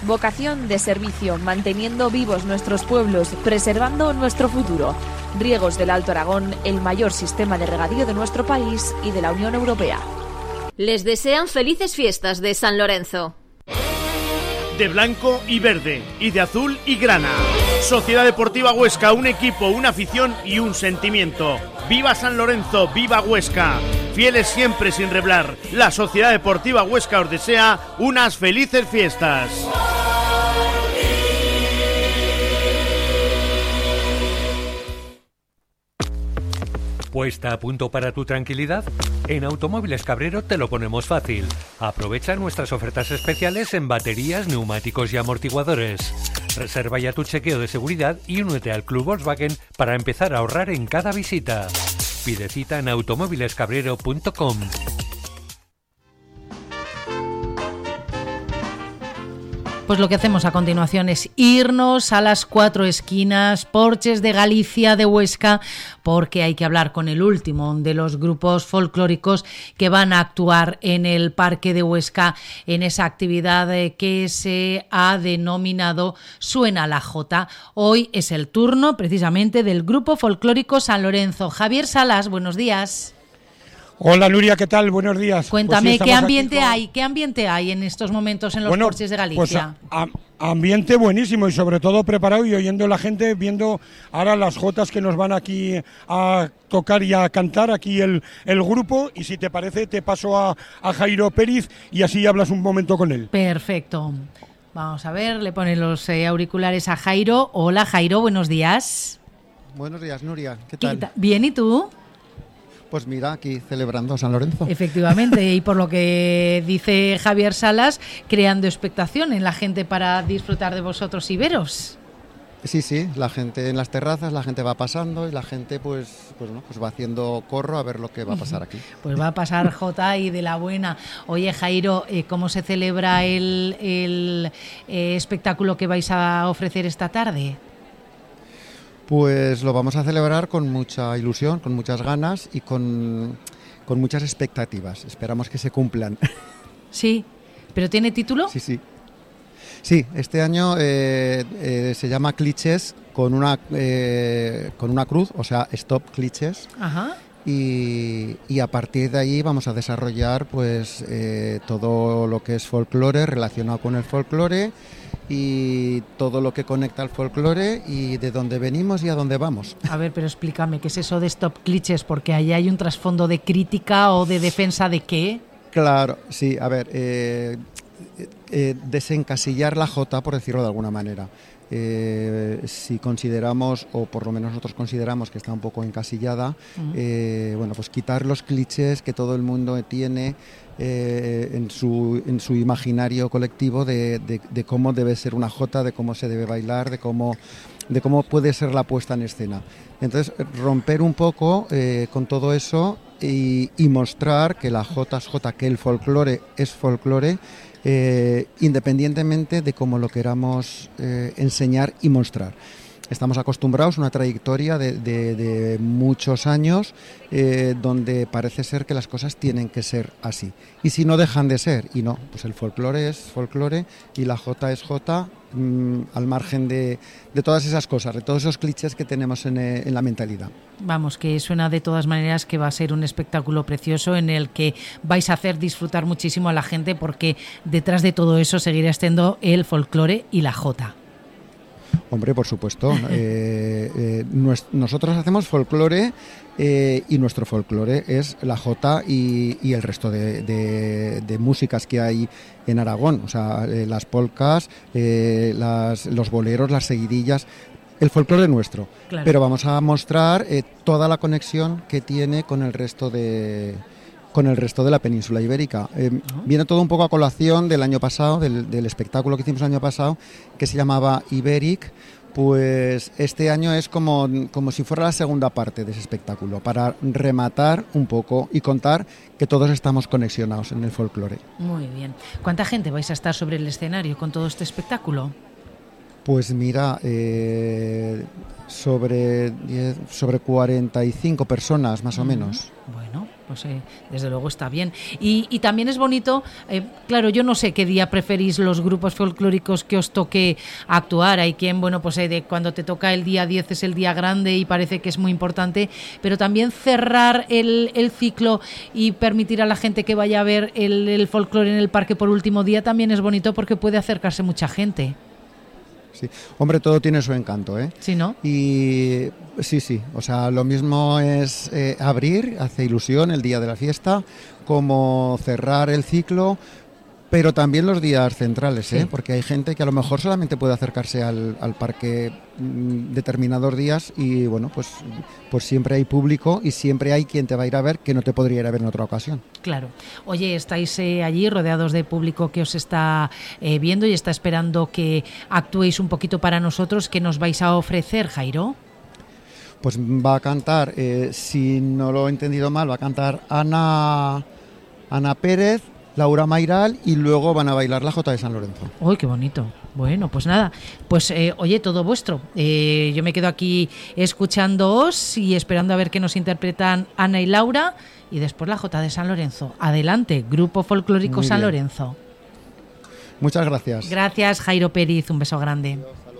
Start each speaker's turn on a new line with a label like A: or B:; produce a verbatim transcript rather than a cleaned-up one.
A: Vocación de servicio, manteniendo vivos nuestros pueblos, preservando nuestro futuro. Riegos del Alto Aragón, el mayor sistema de regadío de nuestro país y de la Unión Europea.
B: Les desean felices fiestas de San Lorenzo.
C: De blanco y verde, y de azul y grana. Sociedad Deportiva Huesca, un equipo, una afición y un sentimiento. ¡Viva San Lorenzo! ¡Viva Huesca! Fieles siempre sin reblar, la Sociedad Deportiva Huesca os desea unas felices fiestas.
D: ¿Puesta a punto para tu tranquilidad? En Automóviles Cabrero te lo ponemos fácil. Aprovecha nuestras ofertas especiales en baterías, neumáticos y amortiguadores. Reserva ya tu chequeo de seguridad y únete al Club Volkswagen para empezar a ahorrar en cada visita. Pide cita en automóviles cabrero punto com.
E: Pues lo que hacemos a continuación es irnos a las cuatro esquinas, Porches de Galicia, de Huesca, porque hay que hablar con el último de los grupos folclóricos que van a actuar en el Parque de Huesca en esa actividad que se ha denominado Suena la Jota. Hoy es el turno precisamente del grupo folclórico San Lorenzo. Javier Salas, buenos días.
F: Hola Nuria, ¿qué tal? Buenos días.
E: Cuéntame,
F: pues sí,
E: ¿qué ambiente
F: con...
E: hay? ¿Qué ambiente hay en estos momentos en los
F: bueno,
E: Porches de Galicia?
F: Pues a, a, ambiente buenísimo y sobre todo preparado y oyendo la gente, viendo ahora las jotas que nos van aquí a tocar y a cantar aquí el, el grupo, y si te parece te paso a, a Jairo Pérez y así hablas un momento con él.
E: Perfecto. Vamos a ver, le ponen los eh, auriculares a Jairo. Hola Jairo, buenos días.
G: Buenos días Nuria, ¿qué tal?
E: ¿Qué ta- Bien, ¿y tú?
G: Pues mira, aquí celebrando San Lorenzo.
E: Efectivamente, y por lo que dice Javier Salas, creando expectación en la gente para disfrutar de vosotros y veros.
G: Sí, sí, la gente en las terrazas, la gente va pasando y la gente pues, pues, ¿no? pues va haciendo corro a ver lo que va a pasar aquí.
E: Pues va a pasar Jota y de la buena. Oye Jairo, eh, ¿cómo se celebra el, el eh, espectáculo que vais a ofrecer esta tarde?
G: Pues lo vamos a celebrar con mucha ilusión, con muchas ganas y con, con muchas expectativas. Esperamos que se cumplan.
E: Sí, ¿pero tiene título?
G: Sí, sí. Sí, este año eh, eh, se llama Clichés con una, eh, con una cruz, o sea, Stop Clichés.
E: Ajá.
G: Y, y a partir de ahí vamos a desarrollar pues eh, todo lo que es folclore relacionado con el folclore y todo lo que conecta al folclore y de dónde venimos y a dónde vamos.
E: A ver, pero explícame, ¿qué es eso de Stop Clichés? Porque ahí hay un trasfondo de crítica o de defensa de qué.
G: Claro, sí, a ver, eh, eh, desencasillar la jota, por decirlo de alguna manera. Eh, si consideramos, o por lo menos nosotros consideramos que está un poco encasillada, uh-huh. eh, bueno, pues quitar los clichés que todo el mundo tiene eh, en, su, en su imaginario colectivo de, de, de cómo debe ser una jota, de cómo se debe bailar, de cómo, de cómo puede ser la puesta en escena. Entonces, romper un poco eh, con todo eso y, y mostrar que la jota es jota, que el folclore es folclore, Eh, independientemente de cómo lo queramos eh, enseñar y mostrar. Estamos acostumbrados a una trayectoria de, de, de muchos años eh, donde parece ser que las cosas tienen que ser así. Y si no dejan de ser, y no, pues el folclore es folclore y la jota es jota, mmm, al margen de, de todas esas cosas, de todos esos clichés que tenemos en, eh, en la mentalidad.
E: Vamos, que suena de todas maneras que va a ser un espectáculo precioso en el que vais a hacer disfrutar muchísimo a la gente, porque detrás de todo eso seguirá estando el folclore y la jota.
G: Hombre, por supuesto. eh, eh, nues- nosotros hacemos folclore eh, y nuestro folclore es la jota y, y el resto de, de, de músicas que hay en Aragón. O sea, eh, las polcas, eh, las, los boleros, las seguidillas. El folclore nuestro. Claro. Pero vamos a mostrar eh, toda la conexión que tiene con el resto de... con el resto de la península ibérica. Eh, uh-huh. Viene todo un poco a colación del año pasado, del, del espectáculo que hicimos el año pasado, que se llamaba Iberic. Pues este año es como, como si fuera la segunda parte de ese espectáculo, para rematar un poco y contar que todos estamos conexionados en el folclore.
E: Muy bien. ¿Cuánta gente vais a estar sobre el escenario con todo este espectáculo?
G: Pues mira, eh, sobre, diez, sobre cuarenta y cinco personas más o menos.
E: Bueno, pues eh, desde luego está bien. Y, y también es bonito, eh, claro, yo no sé qué día preferís los grupos folclóricos que os toque actuar. Hay quien, bueno, pues eh, de cuando te toca el día diez es el día grande y parece que es muy importante, pero también cerrar el, el ciclo y permitir a la gente que vaya a ver el, el folclore en el parque por último día también es bonito porque puede acercarse mucha gente.
G: Sí, hombre, todo tiene su encanto, ¿eh?
E: Sí, ¿no?
G: Y sí, sí, o sea, lo mismo es eh, abrir, hace ilusión el día de la fiesta, como cerrar el ciclo, pero también los días centrales, ¿eh? Sí. Porque hay gente que a lo mejor solamente puede acercarse al, al parque mmm, determinados días y bueno, pues, pues siempre hay público y siempre hay quien te va a ir a ver que no te podría ir a ver en otra ocasión.
E: Claro. Oye, estáis eh, allí rodeados de público que os está eh, viendo y está esperando que actuéis un poquito para nosotros. ¿Qué nos vais a ofrecer, Jairo?
G: Pues va a cantar, eh, si no lo he entendido mal, va a cantar Ana, Ana Pérez, Laura Mayral y luego van a bailar la Jota de San Lorenzo.
E: ¡Uy, qué bonito! Bueno, pues nada, pues eh, oye, todo vuestro. Eh, yo me quedo aquí escuchándoos y esperando a ver qué nos interpretan Ana y Laura y después la Jota de San Lorenzo. Adelante, Grupo Folclórico San Lorenzo.
G: Muchas gracias.
E: Gracias, Jairo Pérez, un beso grande. Adiós.